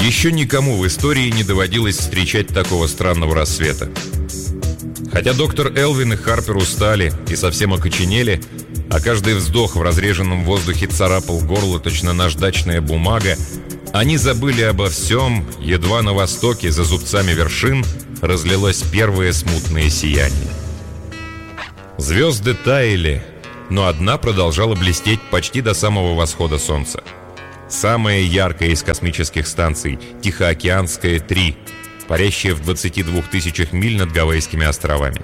Еще никому в истории не доводилось встречать такого странного рассвета. Хотя доктор Элвин и Харпер устали и совсем окоченели, а каждый вздох в разреженном воздухе царапал горло, точно наждачная бумага, они забыли обо всем, едва на востоке, за зубцами вершин, разлилось первое смутное сияние. Звезды таяли, но одна продолжала блестеть почти до самого восхода солнца. Самая яркая из космических станций, Тихоокеанская-3, парящая в 22 тысячах миль над Гавайскими островами.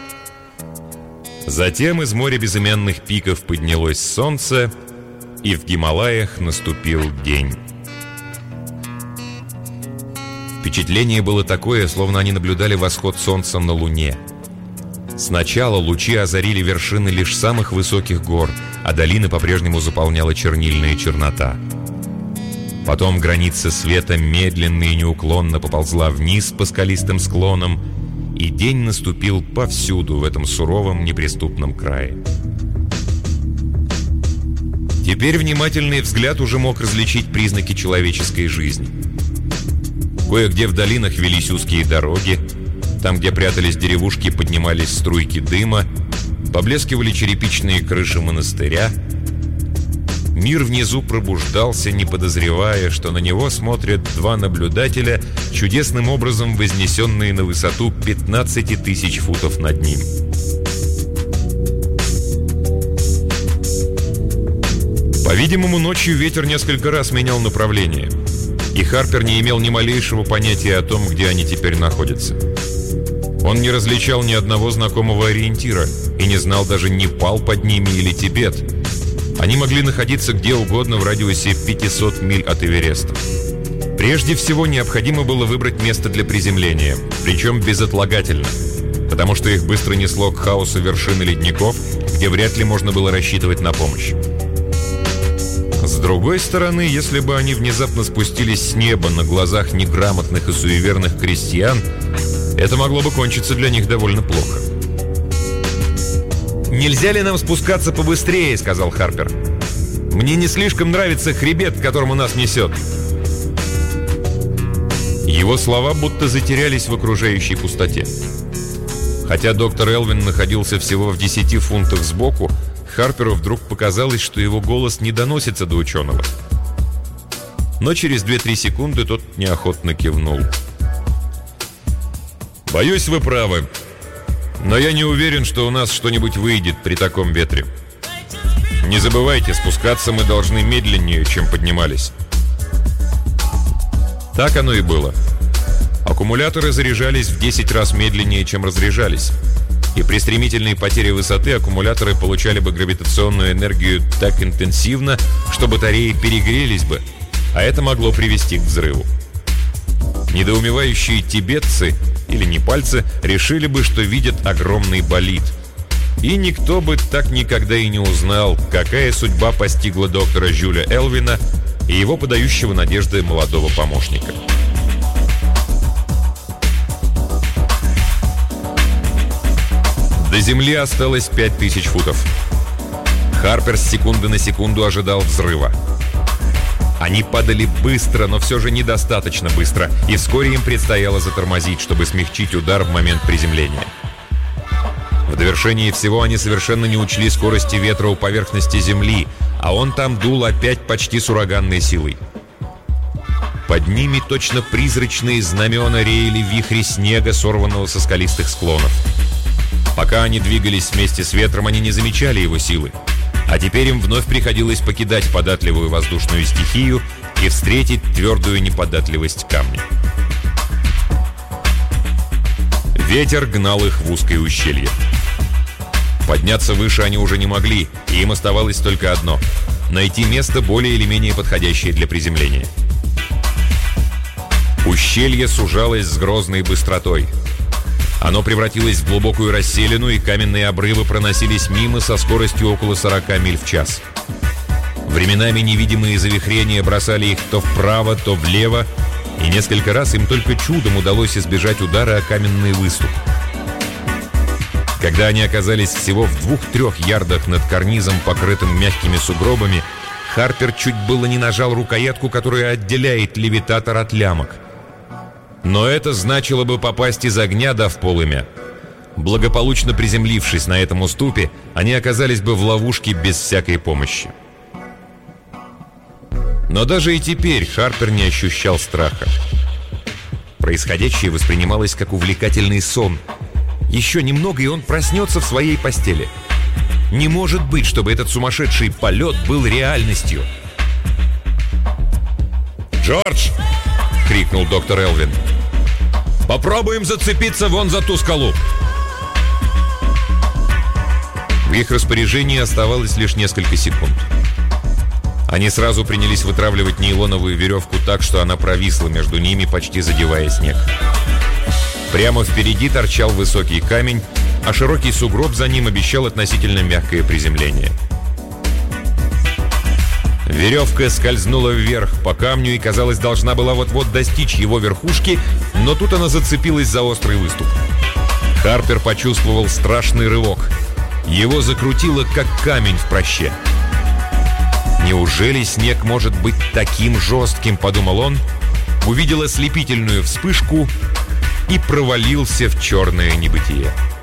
Затем из моря безымянных пиков поднялось солнце, и в Гималаях наступил день. Впечатление было такое, словно они наблюдали восход солнца на Луне. Сначала лучи озарили вершины лишь самых высоких гор, а долины по-прежнему заполняла чернильная чернота. Потом граница света медленно и неуклонно поползла вниз по скалистым склонам, и день наступил повсюду в этом суровом неприступном крае. Теперь внимательный взгляд уже мог различить признаки человеческой жизни. Кое-где в долинах велись узкие дороги, там, где прятались деревушки, поднимались струйки дыма, поблескивали черепичные крыши монастыря. Мир внизу пробуждался, не подозревая, что на него смотрят два наблюдателя, чудесным образом вознесенные на высоту 15 тысяч футов над ним. По-видимому, ночью ветер несколько раз менял направление, и Харпер не имел ни малейшего понятия о том, где они теперь находятся. Он не различал ни одного знакомого ориентира и не знал даже, Непал под ними или Тибет. Они могли находиться где угодно в радиусе 500 миль от Эвереста. Прежде всего, необходимо было выбрать место для приземления, причем безотлагательно, потому что их быстро несло к хаосу вершины ледников, где вряд ли можно было рассчитывать на помощь. С другой стороны, если бы они внезапно спустились с неба на глазах неграмотных и суеверных крестьян, это могло бы кончиться для них довольно плохо. «Нельзя ли нам спускаться побыстрее?» — сказал Харпер. «Мне не слишком нравится хребет, к которому нас несет». Его слова будто затерялись в окружающей пустоте. Хотя доктор Элвин находился всего в 10 фунтах сбоку, Харперу вдруг показалось, что его голос не доносится до ученого. Но через 2-3 секунды тот неохотно кивнул. «Боюсь, вы правы. Но я не уверен, что у нас что-нибудь выйдет при таком ветре. Не забывайте, спускаться мы должны медленнее, чем поднимались». Так оно и было. Аккумуляторы заряжались в 10 раз медленнее, чем разряжались. И при стремительной потере высоты аккумуляторы получали бы гравитационную энергию так интенсивно, что батареи перегрелись бы, а это могло привести к взрыву. Недоумевающие тибетцы или непальцы решили бы, что видят огромный болид. И никто бы так никогда и не узнал, какая судьба постигла доктора Жюля Элвина и его подающего надежды молодого помощника. До земли осталось 5000 футов. Харпер с секунды на секунду ожидал взрыва. Они падали быстро, но все же недостаточно быстро, и вскоре им предстояло затормозить, чтобы смягчить удар в момент приземления. В довершении всего они совершенно не учли скорости ветра у поверхности Земли, а он там дул опять почти с ураганной силой. Под ними точно призрачные знамена реяли вихри снега, сорванного со скалистых склонов. Пока они двигались вместе с ветром, они не замечали его силы. А теперь им вновь приходилось покидать податливую воздушную стихию и встретить твердую неподатливость камня. Ветер гнал их в узкое ущелье. Подняться выше они уже не могли, и им оставалось только одно — найти место более или менее подходящее для приземления. Ущелье сужалось с грозной быстротой. Оно превратилось в глубокую расселину, и каменные обрывы проносились мимо со скоростью около 40 миль в час. Временами невидимые завихрения бросали их то вправо, то влево, и несколько раз им только чудом удалось избежать удара о каменный выступ. Когда они оказались всего в 2-3 ярдах над карнизом, покрытым мягкими сугробами, Харпер чуть было не нажал рукоятку, которая отделяет левитатор от лямок. Но это значило бы попасть из огня да в полымя. Благополучно приземлившись на этом уступе, они оказались бы в ловушке без всякой помощи. Но даже и теперь Харпер не ощущал страха. Происходящее воспринималось как увлекательный сон. Еще немного, и он проснется в своей постели. Не может быть, чтобы этот сумасшедший полет был реальностью. «Джордж!» — крикнул доктор Элвин. «Попробуем зацепиться вон за ту скалу!» В их распоряжении оставалось лишь несколько секунд. Они сразу принялись вытравливать нейлоновую веревку так, что она провисла между ними, почти задевая снег. Прямо впереди торчал высокий камень, а широкий сугроб за ним обещал относительно мягкое приземление. Веревка скользнула вверх по камню и, казалось, должна была вот-вот достичь его верхушки, но тут она зацепилась за острый выступ. Харпер почувствовал страшный рывок. Его закрутило, как камень в проще. «Неужели снег может быть таким жестким?» — подумал он, увидел ослепительную вспышку и провалился в черное небытие.